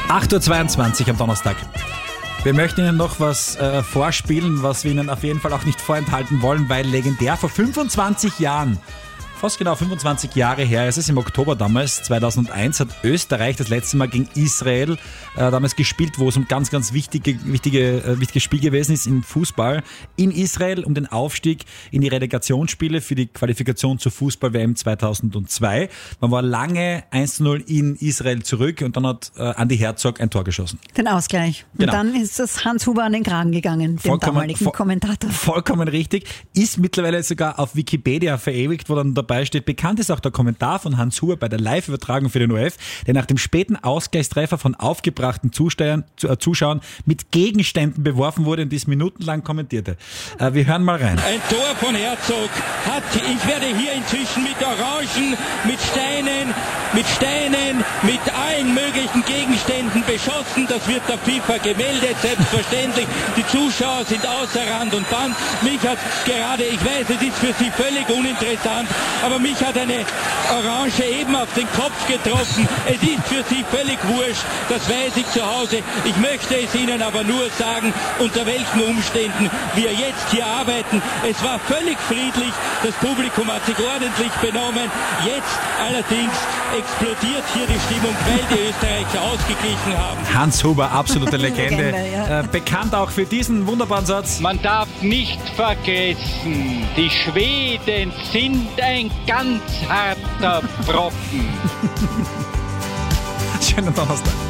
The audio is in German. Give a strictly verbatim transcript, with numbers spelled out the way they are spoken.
acht Uhr zweiundzwanzig am Donnerstag. Wir möchten Ihnen noch was äh, vorspielen, was wir Ihnen auf jeden Fall auch nicht vorenthalten wollen, weil legendär vor fünfundzwanzig Jahren, fast genau fünfundzwanzig Jahre her, es ist im Oktober damals, zweitausendeins, hat Österreich das letzte Mal gegen Israel äh, damals gespielt, wo es um ganz, ganz wichtige, wichtige, äh, wichtiges Spiel gewesen ist im Fußball in Israel, um den Aufstieg in die Relegationsspiele für die Qualifikation zur Fußball-W M zweitausendzwei. Man war lange eins zu null in Israel zurück und dann hat äh, Andi Herzog ein Tor geschossen. Den Ausgleich. Und Genau. dann ist das Hans Huber an den Kragen gegangen, dem Vollkommen- damaligen vo- Kommentator. Vollkommen richtig. Ist mittlerweile sogar auf Wikipedia verewigt, wo dann dabei steht, bekannt ist auch der Kommentar von Hans Huber bei der Live-Übertragung für den O R F, der nach dem späten Ausgleichstreffer von aufgebrachten Zuschauern, äh, Zuschauern mit Gegenständen beworfen wurde und dies minutenlang kommentierte. Äh, wir hören mal rein. Ein Tor von Herzog hat, ich werde hier inzwischen mit Orangen, mit Steinen, mit Steinen, mit allen möglichen Gegenständen beschossen. Das wird der FIFA gemeldet, selbstverständlich. Die Zuschauer sind außer Rand und Band. Mich hat gerade, ich weiß, es ist für Sie völlig uninteressant, aber mich hat eine Orange eben auf den Kopf getroffen. Es ist für Sie völlig wurscht, das weiß ich zu Hause. Ich möchte es Ihnen aber nur sagen, unter welchen Umständen wir jetzt hier arbeiten. Es war völlig friedlich, das Publikum hat sich ordentlich benommen. Jetzt allerdings explodiert hier die Stimmung, weil die Österreicher ausgeglichen haben. Hans Huber, absolute Legende. Legende, ja. äh, bekannt auch für diesen wunderbaren Satz. Man darf nicht vergessen, die Schweden sind ein ganz harter Brocken. Schönen Donnerstag.